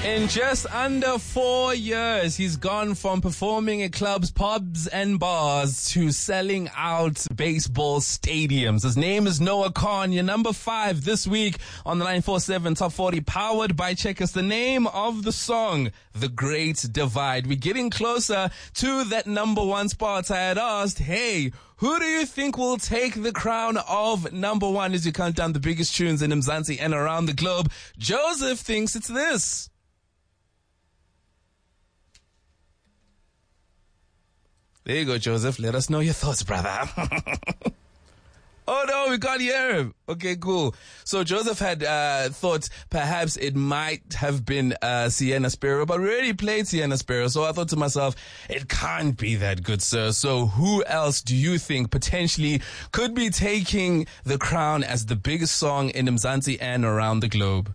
In just under 4 years, he's gone from performing at clubs, pubs, and bars to selling out baseball stadiums. His name is Noah Kahan. You're number 5 this week on the 947 Top 40, powered by Checkers. The name of the song, The Great Divide. We're getting closer to that number 1 spot. I had asked, hey, who do you think will take the crown of number 1 as you count down the biggest tunes in Mzansi and around the globe? Joseph thinks it's this. There you go, Joseph. Let us know your thoughts, brother. Oh, no, we can't hear him. Okay, cool. So Joseph had thought perhaps it might have been Sienna Sparrow, but we already played Sienna Sparrow. So I thought to myself, it can't be that good, sir. So who else do you think potentially could be taking the crown as the biggest song in Mzansi and around the globe?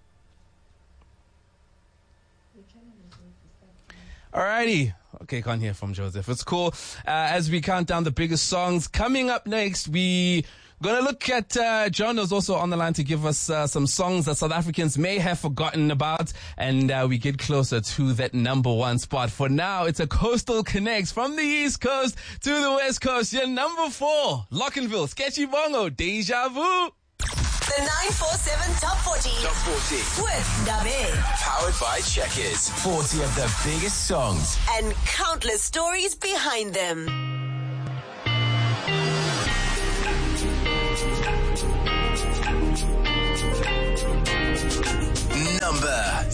Alrighty. Okay, can't hear from Joseph. It's cool. As we count down the biggest songs, coming up next, we gonna look at John is also on the line to give us some songs that South Africans may have forgotten about, and we get closer to that number 1 spot. For now, it's a Coastal Connects from the East Coast to the West Coast. Your number 4, Lockenville, Sketchy Bongo, Deja Vu. The 947 Top 40. Top 40. With Nabe. Powered by Checkers. 40 of the biggest songs. And countless stories behind them. Number